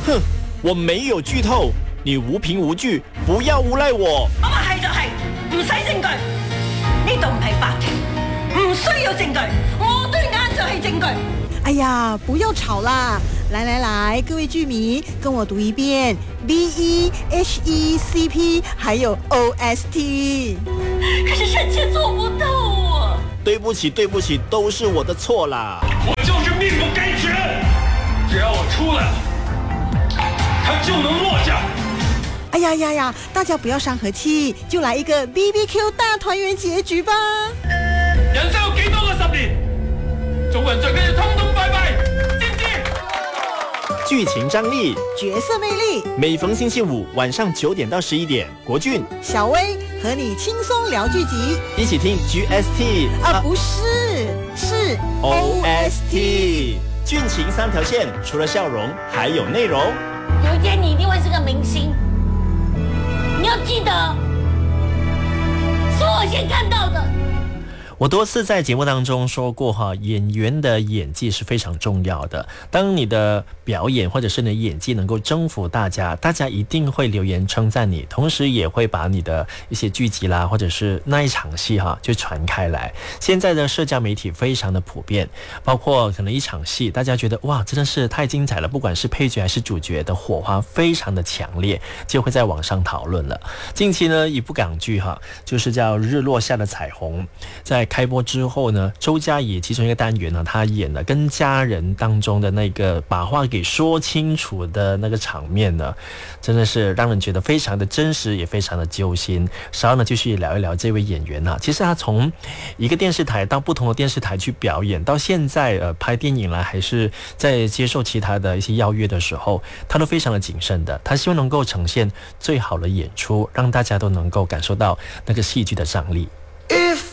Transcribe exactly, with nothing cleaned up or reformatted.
哼，我沒有劇透，你無憑無據，不要誣賴我。 我話係就係，唔使證據，呢度唔係法庭，唔需要證據，我對眼就係證據。 哎呀，不要吵啦！來來來，各位劇迷，跟我讀一遍 B E H E C P 還有 O S T。 可是臣妾做不到啊！ 對不起，對不起，都是我的錯啦。 我就是命不該絕，只要我出來了，他就能落下。 哎呀呀呀，大家不要傷和氣，就來一個 B B Q 大團圓結局吧。 人生有幾多個十年？做人最緊要通通拜拜，知唔知？ 劇情張力， 角色魅力， 每逢星期五晚上九點到十一點，國俊、 小薇和你輕鬆聊劇集， 一起聽 G S T 啊，啊不是，是 O S T。劇情三條線，除了笑容，還有內容。 有一天你一定會是個明星，你要記得，是我先看到的。 我多次在節目當中說過哈，演員的演技是非常重要的。當你的表演或者是你的演技能夠征服大家，大家一定會留言稱讚你，同時也會把你的一些劇集啦，或者是那一場戲哈，就傳開來。現在的社交媒體非常的普遍，包括可能一場戲，大家覺得哇，真的是太精彩了，不管是配角還是主角的火花非常的強烈，就會在網上討論了。近期呢，一部港劇哈，就是叫《日落下的彩虹》，在開播之後呢，周家怡其中一個單元呢，他演了跟家人當中的那個把話給說清楚的那個場面呢，真的是讓人覺得非常的真實，也非常的揪心。稍後呢，繼續聊一聊這位演員啊，其實他從一個電視台到不同的電視台去表演，到現在呃拍電影啦，還是在接受其他的一些邀約的時候，他都非常的謹慎的，他希望能夠呈現最好的演出，讓大家都能夠感受到那個戲劇的張力。